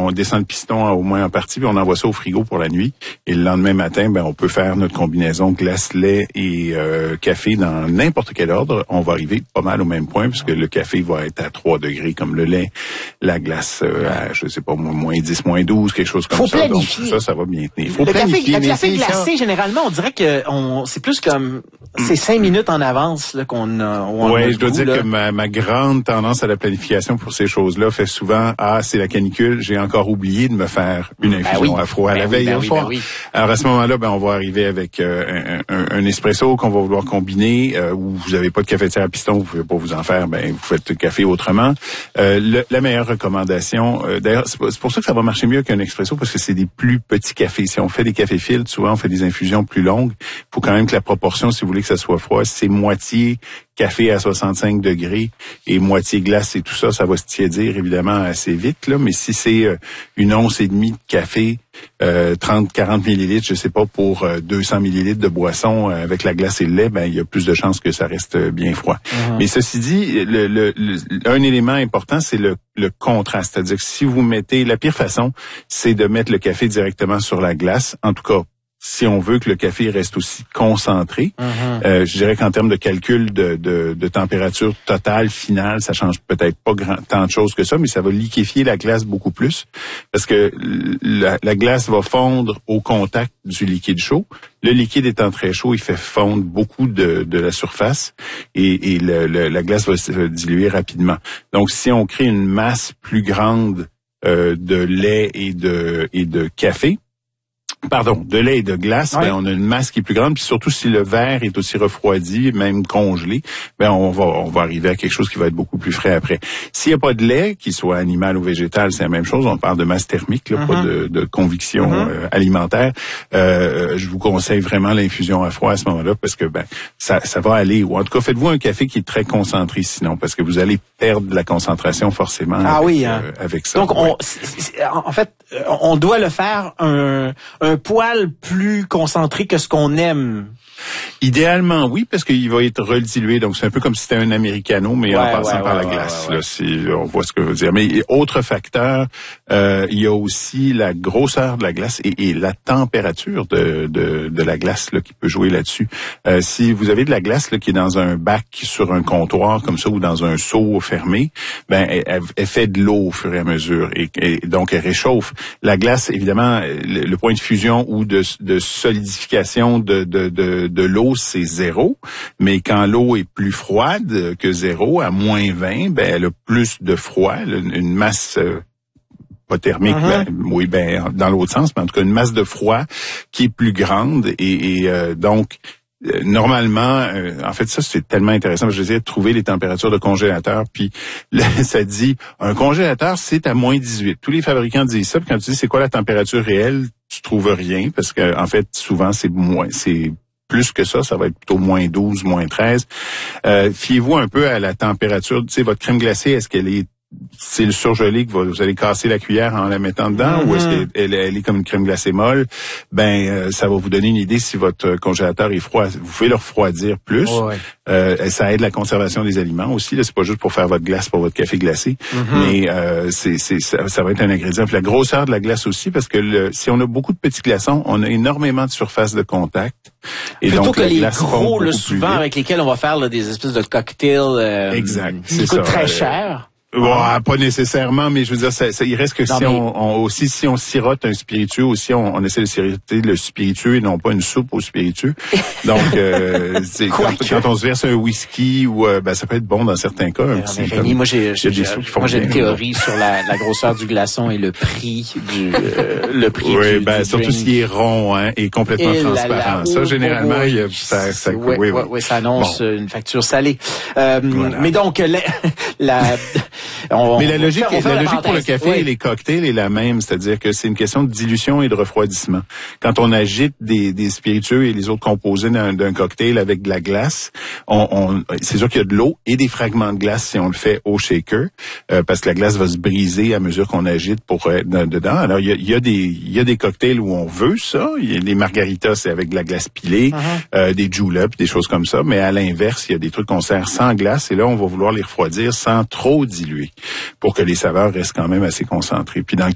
on descend le piston au moins en partie, puis on envoie ça au frigo pour la nuit. Et le lendemain matin, on peut faire notre combinaison glace, lait et café dans n'importe quel ordre. On va arriver pas mal au même point, puisque le café va être à 3 degrés comme le lait, la glace à, je sais pas, moins 10, moins 12, quelque chose comme ça. Planifier. Donc ça va bien tenir. Faut le planifier. Le café glacé, généralement, on dirait que c'est plus comme c'est 5 minutes en avance là, qu'on a. Oui, je dois dire que ma grande tendance à la planification pour ces choses-là fait souvent c'est la canicule, j'ai encore oublié de me faire une infusion à froid à la veille au soir. Alors à ce moment-là, on va arriver avec un espresso qu'on va vouloir combiner. Ou vous n'avez pas de cafetière à piston, vous pouvez pas vous en faire, vous faites le café autrement. La meilleure recommandation, d'ailleurs, c'est pour ça que ça va marcher mieux qu'un espresso, parce que c'est des plus petits cafés. Si on fait des cafés filtres, souvent on fait des infusions plus longues. Il faut quand même que la proportion, si vous voulez que ça soit froid, c'est moitié café à 65 degrés et moitié glace et tout ça, ça va se tiédir évidemment assez vite, là. Mais si c'est une once et demie de café, 30-40 millilitres, je sais pas, pour 200 millilitres de boisson avec la glace et le lait, il y a plus de chances que ça reste bien froid. Mais ceci dit, un élément important, c'est le contraste. C'est-à-dire que si vous mettez, la pire façon, c'est de mettre le café directement sur la glace. En tout cas, si on veut que le café reste aussi concentré, je dirais qu'en termes de calcul de température totale finale, ça change peut-être pas tant de choses que ça, mais ça va liquéfier la glace beaucoup plus, parce que la glace va fondre au contact du liquide chaud. Le liquide étant très chaud, il fait fondre beaucoup de la surface et la glace va se diluer rapidement. Donc, si on crée une masse plus grande de lait et de café, de lait et de glace, on a une masse qui est plus grande, puis surtout si le verre est aussi refroidi, même congelé, on va arriver à quelque chose qui va être beaucoup plus frais après. S'il n'y a pas de lait, qu'il soit animal ou végétal, c'est la même chose, on parle de masse thermique, là, pas de conviction alimentaire. Je vous conseille vraiment l'infusion à froid à ce moment-là, parce que ça va aller, ou en tout cas faites-vous un café qui est très concentré sinon, parce que vous allez perdre de la concentration forcément avec ça. Donc en fait, on doit le faire un poil plus concentré que ce qu'on aime. Idéalement, oui, parce qu'il va être redilué. Donc, c'est un peu comme si c'était un americano, mais en passant par la glace. Là, si on voit ce que je veux dire. Mais autre facteur, il y a aussi la grosseur de la glace et la température de la glace là, qui peut jouer là-dessus. Si vous avez de la glace là, qui est dans un bac sur un comptoir comme ça ou dans un seau fermé, elle fait de l'eau au fur et à mesure et donc elle réchauffe. La glace, évidemment, le point de fusion ou de solidification de l'eau, c'est 0, mais quand l'eau est plus froide que 0, à moins 20, elle a plus de froid, une masse pas thermique, dans l'autre sens, mais en tout cas une masse de froid qui est plus grande et donc normalement, en fait, ça, c'est tellement intéressant. Je disais, trouver les températures de congélateur, puis là, ça dit, un congélateur, c'est à moins 18. Tous les fabricants disent ça, puis quand tu dis c'est quoi la température réelle, tu trouves rien, parce que en fait, souvent, c'est plus que ça va être plutôt moins 12, moins 13. Fiez-vous un peu à la température, votre crème glacée, est-ce qu'elle est c'est le surgelé que vous allez casser la cuillère en la mettant dedans ou est-ce qu'elle est comme une crème glacée molle? Ça va vous donner une idée si votre congélateur est froid. Vous pouvez le refroidir plus. Ça aide la conservation des aliments aussi. Là, c'est pas juste pour faire votre glace pour votre café glacé, mais ça va être un ingrédient. Puis la grosseur de la glace aussi, parce que si on a beaucoup de petits glaçons, on a énormément de surface de contact. Et plutôt donc, que les gros, là, souvent avec lesquels on va faire des espèces de cocktails qui coûtent très cher. Pas nécessairement, mais je veux dire, il reste que si on sirote un spiritueux, aussi on essaie de siroter le spiritueux et non pas une soupe au spiritueux. Donc, quand on se verse un whisky ou ça peut être bon dans certains cas. Moi j'ai une théorie sur la grosseur du glaçon et le prix du surtout s'il est rond et complètement transparent. Ça généralement, ça annonce une facture salée. Mais donc mais la logique pour le café et les cocktails est la même, c'est-à-dire que c'est une question de dilution et de refroidissement. Quand on agite des spiritueux et les autres composés d'un cocktail avec de la glace, c'est sûr qu'il y a de l'eau et des fragments de glace si on le fait au shaker, parce que la glace va se briser à mesure qu'on agite pour dedans. Alors il y a des cocktails où on veut ça, il y a des margaritas c'est avec de la glace pilée, des juleps, des choses comme ça, mais à l'inverse, il y a des trucs qu'on sert sans glace et là on va vouloir les refroidir sans trop diluer pour que les saveurs restent quand même assez concentrées. Puis dans